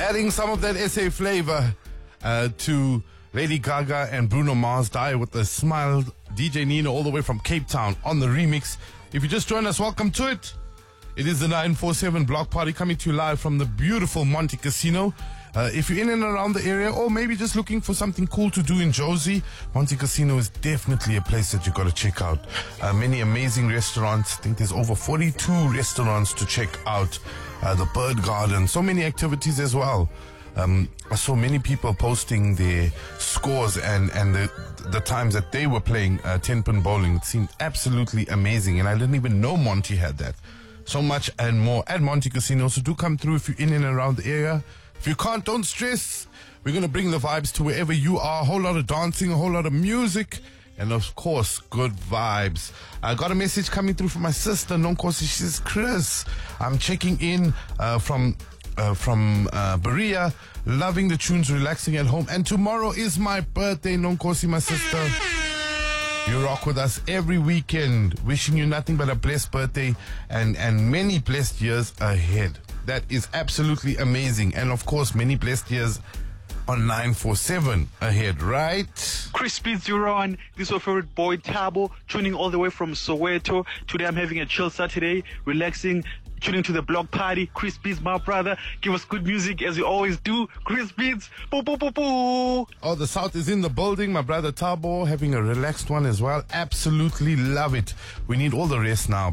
Adding some of that SA flavor to Lady Gaga and Bruno Mars, Die With A Smile. DJ Nino all the way from Cape Town on the remix. If you just joined us, welcome to it. It is the 947 Block Party coming to you live from the beautiful Monte Casino. If you're in and around the area, or maybe just looking for something cool to do in Jozi, Monte Casino is definitely a place that you got to check out. Many amazing restaurants. I think there's over 42 restaurants to check out. The Bird Garden, so many activities as well. I saw many people posting their scores and the times that they were playing 10-pin bowling. It seemed absolutely amazing, and I didn't even know Monty had that. So much and more at Monte Casino. So do come through if you're in and around the area. If you can't, don't stress. We're going to bring the vibes to wherever you are. A whole lot of dancing, a whole lot of music, and of course, good vibes. I got a message coming through from my sister, Nonkosi. She says, Chris, I'm checking in from Berea, loving the tunes, relaxing at home. And tomorrow is my birthday, Nonkosi, my sister. You rock with us every weekend. Wishing you nothing but a blessed birthday and many blessed years ahead. That is absolutely amazing. And of course, many blessed years on 947 ahead, right? Chris Beats, you're on. This is your favorite boy, Tabo, tuning all the way from Soweto. Today I'm having a chill Saturday, relaxing, tuning to the Block Party. Chris Beats, my brother, give us good music as you always do. Chris Beats, boo, boo, boo, boo. Oh, the South is in the building. My brother Tabo having a relaxed one as well. Absolutely love it. We need all the rest now.